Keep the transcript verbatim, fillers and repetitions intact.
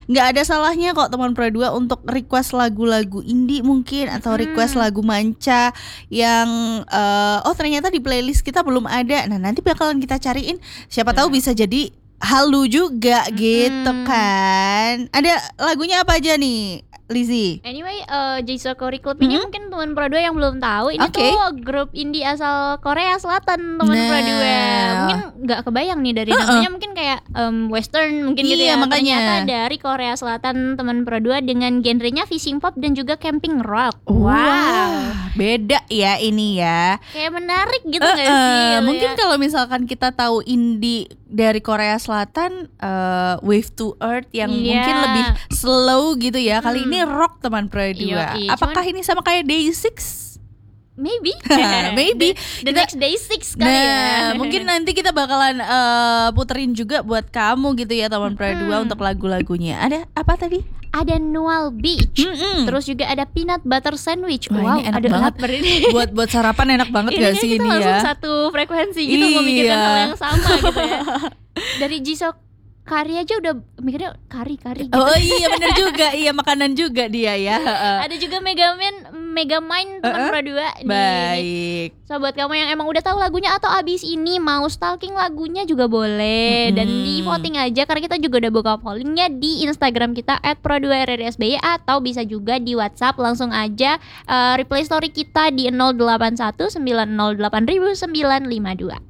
nggak ada salahnya kok teman Pro dua untuk request lagu-lagu indie mungkin atau request Hmm. lagu manca yang eh, oh ternyata di playlist kita belum ada. Nah nanti bakalan kita cariin. Siapa tahu bisa jadi halu juga gitu Mm-mm. kan. Ada lagunya apa aja nih, Lizzy? Anyway, uh, Jisoo Curry Club ini Mhm. mungkin teman Pro dua yang belum tahu, ini Oke. tuh grup indie asal Korea Selatan teman Pro dua. Nah. Mungkin nggak kebayang nih dari Uh-uh. namanya, mungkin kayak um, western mungkin gitu Iya, ya. makanya. Ternyata dari Korea Selatan teman Pro dua dengan genrenya fishing pop dan juga camping rock. Wah, beda ya ini ya. Kayak menarik gitu Eh, nggak sih? eh, gitu mungkin ya? kalau misalkan kita tahu indie dari Korea Selatan, eh, Wave to Earth yang Iya. mungkin lebih slow gitu ya. Kali Hmm. ini rock teman Pro dua. Yoi, Apakah ini sama kayak Day Six? Maybe, Maybe. the, the Kita- next day six kali Nah, ya. mungkin nanti kita bakalan eh, puterin juga buat kamu gitu ya teman Pro dua Mm-mm. untuk lagu-lagunya. Ada apa tadi? Ada Nual Beach. Mm-mm. Terus juga ada peanut butter sandwich. Wah, Wow, ini enak ada banget. lapar ini. buat buat sarapan enak banget Ini gak kan sih kita ini langsung ya? satu frekuensi gitu memikirkan Iya. hal yang sama gitu ya. Dari Jisoo Kari aja udah mikirnya kari-kari gitu. Oh iya bener juga, iya makanan juga dia ya. Heeh. Ada juga Megaman, Megamind teman Uh-uh. Pro dua nih. Baik. So buat kamu yang emang udah tahu lagunya atau abis ini mau stalking lagunya juga boleh. Dan Mm-mm. di voting aja karena kita juga udah buka pollingnya di Instagram kita at pro dua r r s b y, atau bisa juga di WhatsApp langsung aja uh, reply story kita di nol delapan satu sembilan nol delapan sembilan lima dua.